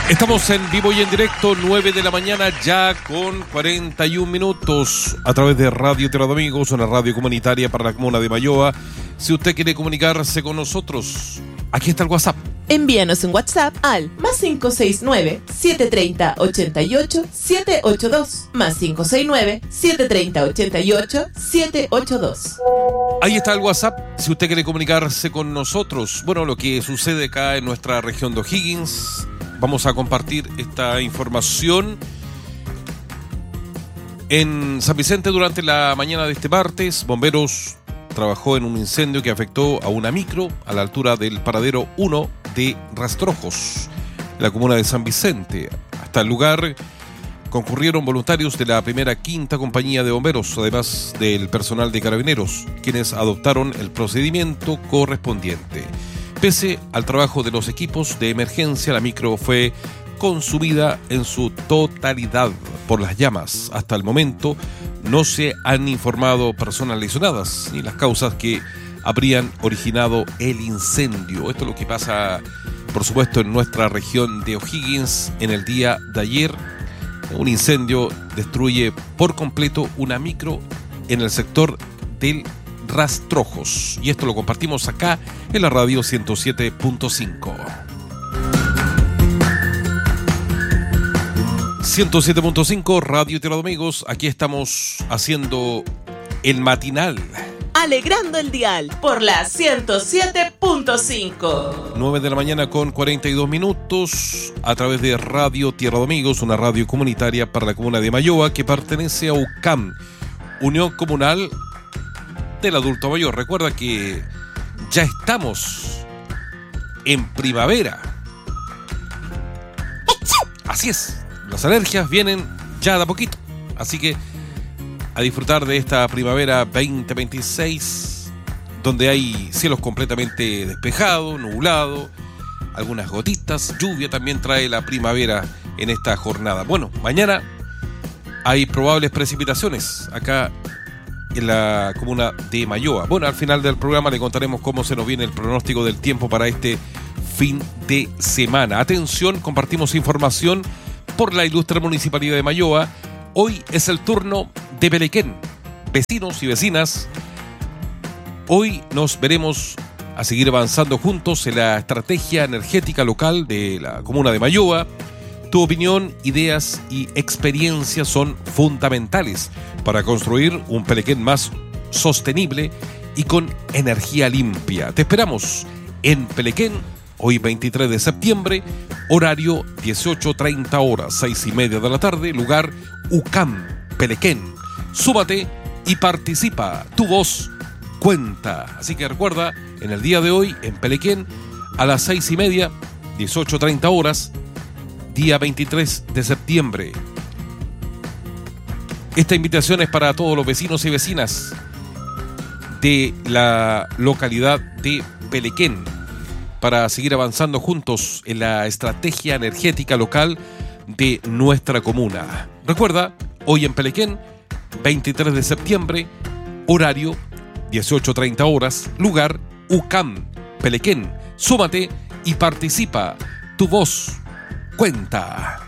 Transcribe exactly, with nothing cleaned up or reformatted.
Estamos en vivo y en directo, nueve de la mañana ya con cuarenta y un minutos a través de Radio Tierra de Amigos, una radio comunitaria para la comuna de Mayoa. Si usted quiere comunicarse con nosotros, aquí está el WhatsApp. Envíanos un WhatsApp al más cinco seis nueve, siete tres cero, ocho ocho, siete ocho dos, más cinco seis nueve, siete tres cero, ocho ocho, siete ocho dos. Ahí está el WhatsApp, si usted quiere comunicarse con nosotros. Bueno, lo que sucede acá en nuestra región de O'Higgins, vamos a compartir esta información. En San Vicente, durante la mañana de este martes, bomberos trabajó en un incendio que afectó a una micro a la altura del paradero uno de Rastrojos, en la comuna de San Vicente. Hasta el lugar concurrieron voluntarios de la primera quinta compañía de bomberos, además del personal de carabineros, quienes adoptaron el procedimiento correspondiente. Pese al trabajo de los equipos de emergencia, la micro fue consumida en su totalidad por las llamas. Hasta el momento no se han informado personas lesionadas ni las causas que habrían originado el incendio. Esto es lo que pasa, por supuesto, en nuestra región de O'Higgins en el día de ayer. Un incendio destruye por completo una micro en el sector del Rastrojos. Y esto lo compartimos acá en la radio ciento siete punto cinco. ciento siete punto cinco, Radio Tierra de Amigos. Aquí estamos haciendo el matinal. Alegrando el dial por la ciento siete punto cinco. nueve de la mañana con cuarenta y dos minutos a través de Radio Tierra de Amigos, una radio comunitaria para la comuna de Mayoa que pertenece a U C A M, Unión Comunal del Adulto Mayor. Recuerda que ya estamos en primavera. Así es, las alergias vienen ya de a poquito, así que a disfrutar de esta primavera veinte veintiséis, donde hay cielos completamente despejados, nublados, algunas gotitas, lluvia también trae la primavera en esta jornada. Bueno, mañana hay probables precipitaciones acá en la comuna de Mayoa. Bueno, al final del programa le contaremos cómo se nos viene el pronóstico del tiempo para este fin de semana. Atención, compartimos información por la ilustre Municipalidad de Mayoa. Hoy es el turno de Pelequén. Vecinos y vecinas, hoy nos veremos a seguir avanzando juntos en la estrategia energética local de la comuna de Mayoa. Tu opinión, ideas y experiencias son fundamentales para construir un Pelequén más sostenible y con energía limpia. Te esperamos en Pelequén, hoy veintitrés de septiembre, horario dieciocho treinta horas, seis y media de la tarde, lugar U C A M, Pelequén. Súmate y participa, tu voz cuenta. Así que recuerda, en el día de hoy en Pelequén, a las seis y media, dieciocho treinta horas, día veintitrés de septiembre. Esta invitación es para todos los vecinos y vecinas de la localidad de Pelequén para seguir avanzando juntos en la estrategia energética local de nuestra comuna. Recuerda, hoy en Pelequén, veintitrés de septiembre, horario dieciocho treinta horas, lugar U C A M, Pelequén. Súmate y participa. Tu voz cuenta.